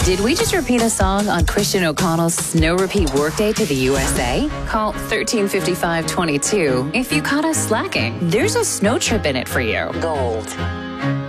Did we just repeat a song on Christian O'Connell's Snow Repeat Workday to the USA? Call 1355-22 if you caught us slacking. There's a snow trip in it for you. Gold.